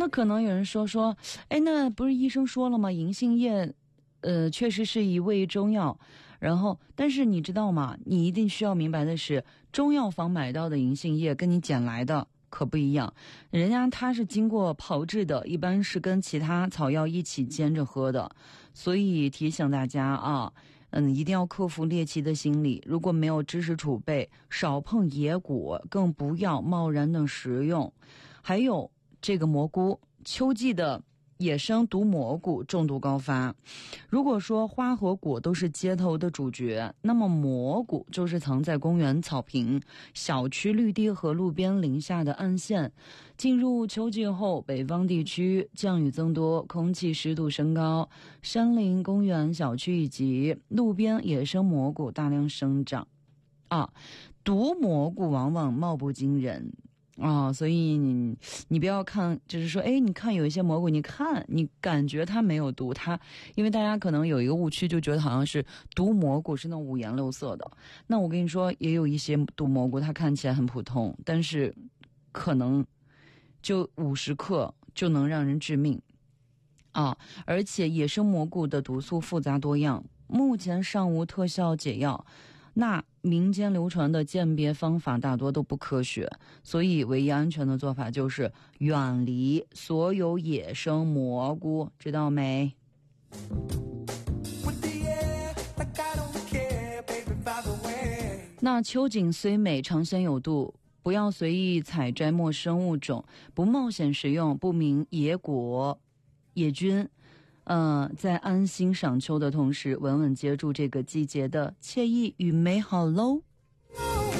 那可能有人说，哎，那不是医生说了吗？银杏叶，确实是一味中药。然后，但是你知道吗？你一定需要明白的是，中药房买到的银杏叶跟你捡来的可不一样，人家它是经过炮制的，一般是跟其他草药一起煎着喝的。所以提醒大家啊，一定要克服猎奇的心理。如果没有知识储备，少碰野果，更不要贸然的食用。还有这个蘑菇，秋季的野生毒蘑菇中毒高发。如果说花和果都是街头的主角，那么蘑菇就是藏在公园草坪、小区绿地和路边林下的暗线。进入秋季后，北方地区降雨增多，空气湿度升高，山林、公园、小区以及路边野生蘑菇大量生长。毒蘑菇往往貌不惊人。所以你不要看，就是说，哎，你看有一些蘑菇，你感觉它没有毒，因为大家可能有一个误区，就觉得好像是毒蘑菇是那种五颜六色的。那我跟你说，也有一些毒蘑菇，它看起来很普通，但是可能就50克就能让人致命而且野生蘑菇的毒素复杂多样，目前尚无特效解药。那民间流传的鉴别方法大多都不科学，所以唯一安全的做法就是远离所有野生蘑菇，知道没？那秋景虽美，尝鲜有度，不要随意采摘陌生物种，不冒险食用不明野果、野菌。在安心赏秋的同时，稳稳接住这个季节的惬意与美好喽。